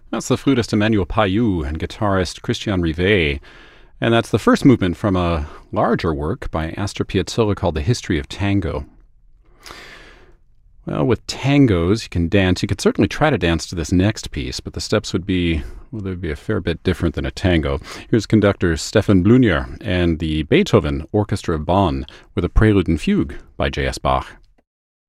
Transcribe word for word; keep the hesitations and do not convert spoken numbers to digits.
That's the flutist Emmanuel Payou and guitarist Christian Rivet. And that's the first movement from a larger work by Astor Piazzolla called The History of Tango. Well, with tangos, you can dance. You could certainly try to dance to this next piece, but the steps would be, well, they'd be a fair bit different than a tango. Here's conductor Stefan Blunier and the Beethoven Orchestra of Bonn with a prelude and fugue by J S. Bach.